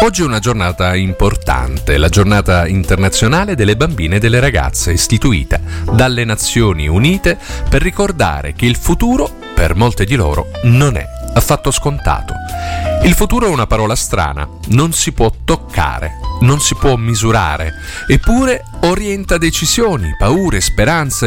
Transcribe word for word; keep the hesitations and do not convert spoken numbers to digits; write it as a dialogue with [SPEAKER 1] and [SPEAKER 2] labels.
[SPEAKER 1] Oggi è una giornata importante, la giornata internazionale delle bambine e delle ragazze, istituita dalle Nazioni Unite per ricordare che il futuro, per molte di loro, non è affatto scontato. Il futuro è una parola strana, non si può toccare, non si può misurare, eppure orienta decisioni, paure, speranze